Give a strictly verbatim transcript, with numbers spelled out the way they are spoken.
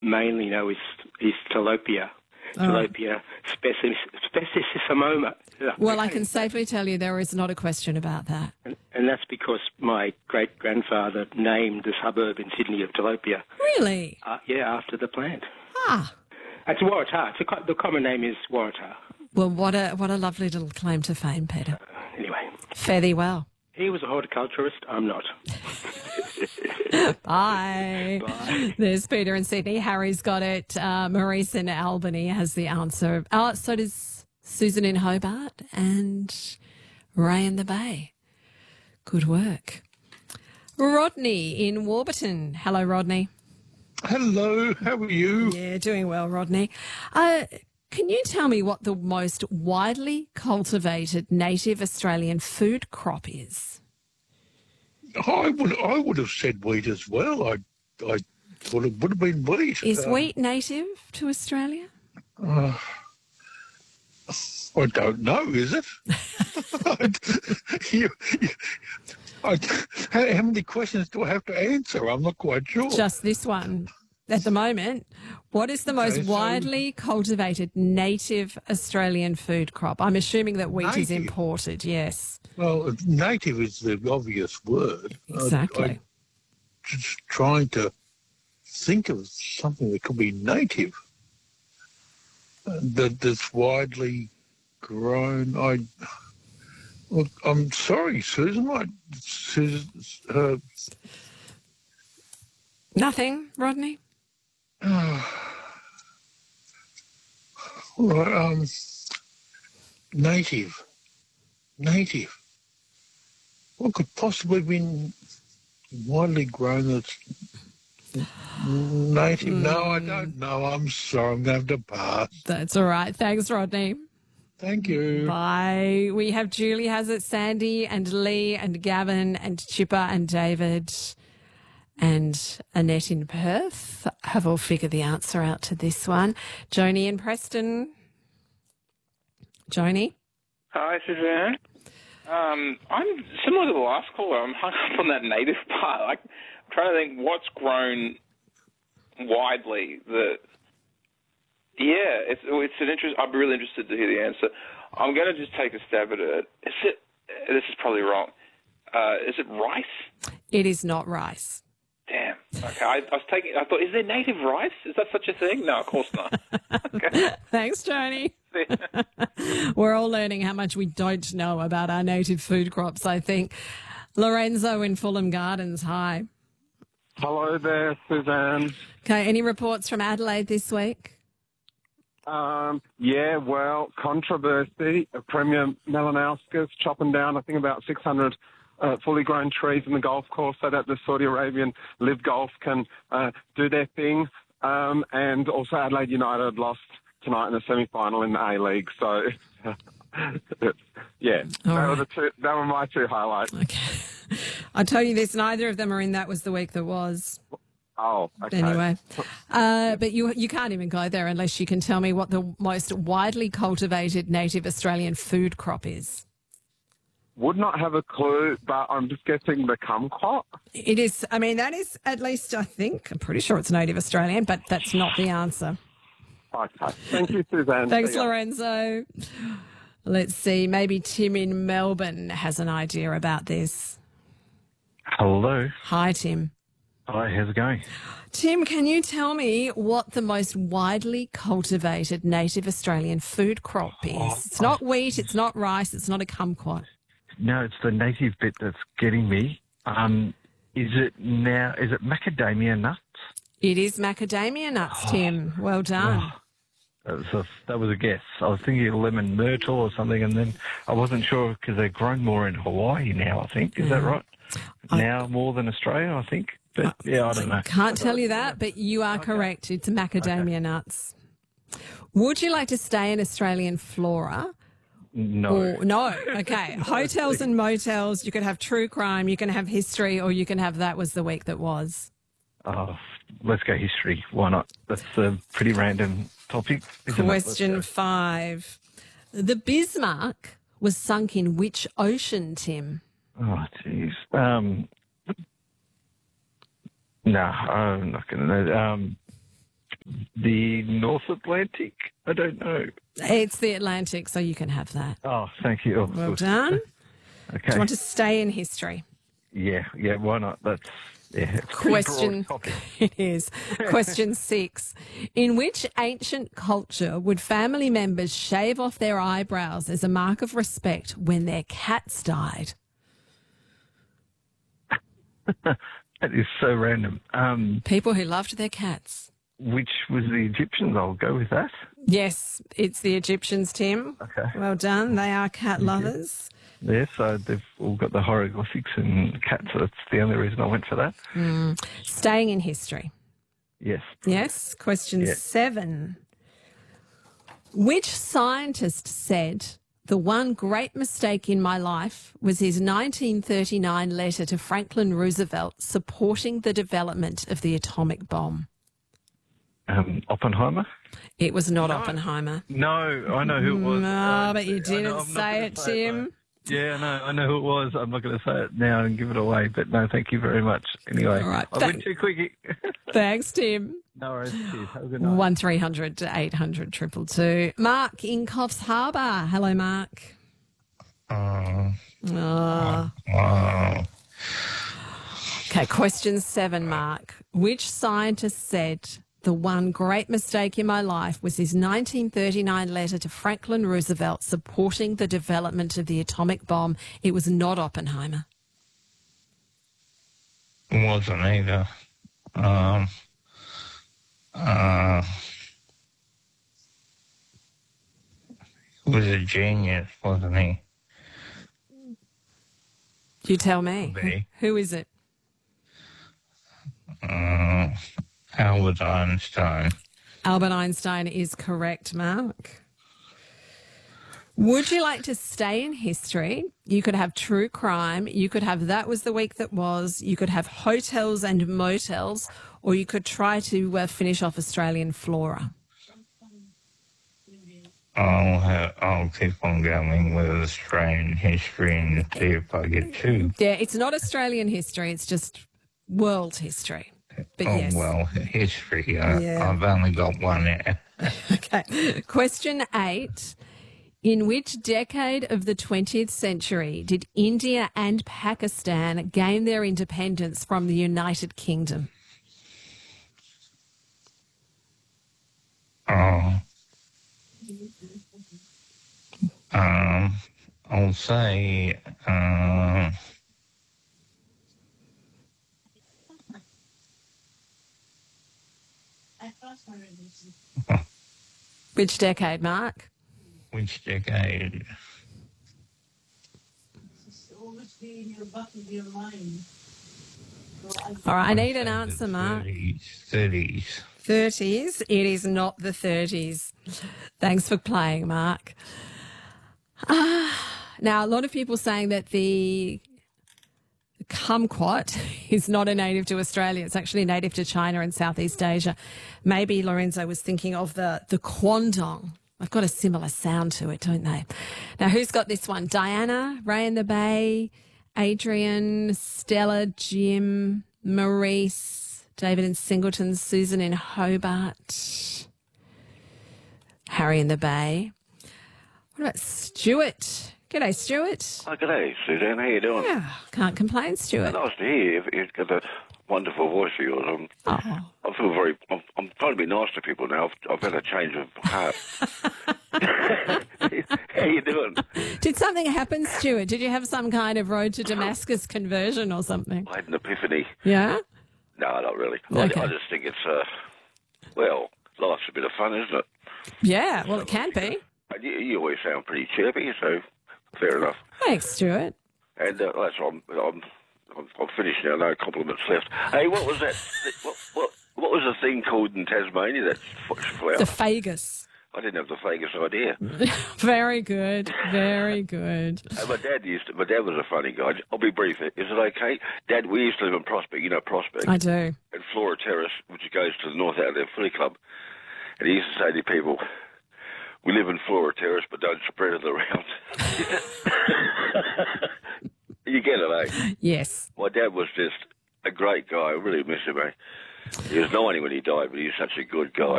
mainly know is is tilapia. Oh. Tilapia species, speciessimoma. Well, I can safely tell you there is not a question about that. And, and that's because my great-grandfather named the suburb in Sydney of Tilapia. Really? Uh, yeah, after the plant. Ah. It's Waratah. It's a, co- the common name is Waratah. Well, what a what a lovely little claim to fame, Peter. Uh, anyway. Fare thee well. He was a horticulturist. I'm not. Bye. Bye. There's Peter in Sydney. Harry's got it. Uh, Maurice in Albany has the answer. Oh, so does Susan in Hobart and Ray in the Bay. Good work. Rodney in Warburton. Hello, Rodney. Hello, how are you? Yeah, doing well, Rodney. Uh, can you tell me what the most widely cultivated native Australian food crop is? I would I would have said wheat as well. I I thought it would have been wheat. Is Uh, wheat native to Australia? Uh, I don't know, is it? you, you, I, how, how many questions do I have to answer? I'm not quite sure. Just this one. At the moment, what is the most Okay, so- widely cultivated native Australian food crop? I'm assuming that wheat is Native? imported, yes. Well, native is the obvious word. I- Exactly. I'm just trying to think of something that could be native uh, that that's widely grown. I. Look, I'm sorry, Susan. I, Susan uh, Nothing, Rodney? all right, um, native. Native. What could possibly be widely grown that's native? No, I don't know. I'm sorry. I'm going to have to pass. That's all right. Thanks, Rodney. Thank you. Bye. We have Julie has it, Sandy and Lee and Gavin and Chipper and David and Annette in Perth have all figured the answer out to this one. Joni in Preston. Joni? Hi, Suzanne. Um, I'm similar to the last caller. I'm hung up on that native part. Like, I'm trying to think what's grown widely. The yeah, it's it's an interest. I'd be really interested to hear the answer. I'm going to just take a stab at it. Is it? This is probably wrong. Uh, is it rice? It is not rice. Damn. Okay. I, I was taking. I thought, is there native rice? Is that such a thing? No, of course not. Okay. Thanks, Joni. We're all learning how much we don't know about our native food crops, I think. Lorenzo in Fulham Gardens, hi. Hello there, Suzanne. Okay, any reports from Adelaide this week? Um, yeah, well, controversy. Premier Malinauskas chopping down, I think, about six hundred uh, fully grown trees in the golf course so that the Saudi Arabian Live Golf can uh, do their thing. Um, and also Adelaide United lost tonight in the semi-final in the A-League. So, yeah, All that right. were the two. That were my two highlights. Okay. I'll tell you this, neither of them are in That Was the Week That Was. Oh, okay. Anyway, uh, but you you can't even go there unless you can tell me what the most widely cultivated native Australian food crop is. Would not have a clue, but I'm just guessing the kumquat. It is, I mean, that is at least, I think, I'm pretty sure it's native Australian, but that's not the answer. Okay. Thank you, Suzanne. Thanks, See ya. Lorenzo. Let's see, maybe Tim in Melbourne has an idea about this. Hello. Hi, Tim. Hi, how's it going? Tim, can you tell me what the most widely cultivated native Australian food crop is? Oh, It's not wheat, it's not rice, it's not a kumquat. No, it's the native bit that's getting me. Um, is it now, is it macadamia nuts? It is macadamia nuts, Oh. Tim. Well done. That was, a, that was a guess. I was thinking of lemon myrtle or something, and then I wasn't sure because they're grown more in Hawaii now, I think. Is that right? I- Now more than Australia, I think. But, yeah, I don't know. Can't tell you that, but you are correct. It's macadamia nuts. Would you like to stay in Australian flora? No. Or, no. Okay. Hotels and motels, you could have true crime, you can have history, or you can have That Was the Week That Was. Oh, let's go history. Why not? That's a pretty random topic. isn't it? Let's Question go. five. The Bismarck was sunk in which ocean, Tim? Oh, jeez. Um, no, I'm not going to know. Um, the North Atlantic? I don't know. It's the Atlantic, so you can have that. Oh, thank you. Oh, Well good. done. Do Okay. you want to stay in history? Yeah, yeah, why not? That's, yeah, it's a pretty Question. broad topic. It is. Question six. In which ancient culture would family members shave off their eyebrows as a mark of respect when their cats died? That is so random. Um, People who loved their cats. which was the Egyptians? I'll go with that. Yes, it's the Egyptians, Tim. Okay. Well done. They are cat lovers. Yeah, so they've all got the hieroglyphics and cats. So that's the only reason I went for that. Staying in history. Yes. Yes. Question Yeah. seven. Which scientist said the one great mistake in my life was his nineteen thirty-nine letter to Franklin Roosevelt supporting the development of the atomic bomb? Um, Oppenheimer? It was not Oppenheimer. No, I know who it was. No, Uh, but you I didn't know- I'm not say gonna it, say Tim. though. Yeah, no, I know who it was. I'm not going to say it now and give it away, but no, thank you very much. Anyway, All right, I thank- went too quick. Thanks, Tim. No worries. Cheers. Have a good night. One three hundred to eight hundred triple two. Mark in Coffs Harbour. Hello, Mark. Uh, Oh. uh, Okay, question seven, Mark. Which scientist said the one great mistake in my life was his nineteen thirty-nine letter to Franklin Roosevelt supporting the development of the atomic bomb? It was not Oppenheimer. wasn't either. Um, uh, he was a genius, wasn't he? You tell me. Me. Who is it? Uh, Albert Einstein. Albert Einstein is correct, Mark. Would you like to stay in history? You could have true crime. You could have That Was the Week That Was. You could have hotels and motels, or you could try to uh, finish off Australian flora. I'll have, I'll keep on going with Australian history and see if I get two. Yeah, it's not Australian history. It's just world history. But Oh, yes. well, history. Uh, Yeah. I've only got one there. Okay. Question eight. In which decade of the twentieth century did India and Pakistan gain their independence from the United Kingdom? Oh. Um, I'll say, uh, Which decade, Mark? which decade? All right, I need an The answer, Mark. thirties. thirties. thirties. It is not the thirties. Thanks for playing, Mark. Ah, now, a lot of people saying that the kumquat is not a native to Australia. It's actually native to China and Southeast Asia. Maybe Lorenzo was thinking of the, the quandong. They've got a similar sound to it, don't they? Now, who's got this one? Diana, Ray in the Bay, Adrian, Stella, Jim, Maurice, David in Singleton, Susan in Hobart, Harry in the Bay. What about Stuart? G'day, Stuart. Oh, g'day, Suzanne. How you doing? Yeah, can't complain, Stuart. Nice to hear you. You've got a wonderful voice of yours. I'm, Oh. I feel very... I'm, I'm trying to be nice to people now. I've, I've had a change of heart. How you doing? Did something happen, Stuart? Did you have some kind of road to Damascus conversion or something? I had an epiphany. Yeah? No, not really. I, Okay. I just think it's, uh, well, life's a bit of fun, isn't it? Yeah, well, it can be. And you, you always sound pretty chirpy, so fair enough. Thanks, Stuart. And uh, that's I'm, I'm, I'm, I'm finished now. No compliments left. Hey, what was that? What, what, what was the thing called in Tasmania? That f- flower? The Fagus. I didn't have the vaguest idea. Very good. Very good. And my dad used to, my dad was a funny guy. I'll be brief. Is it okay? Dad, we used to live in Prospect, you know Prospect, I do. and Flora Terrace, which goes to the north out of their footy club. And he used to say to people, we live in Flora Terrace, but don't spread it around. You get it, eh? Yes. My dad was just a great guy. I really miss him, eh? He was ninety when he died, but he was such a good guy.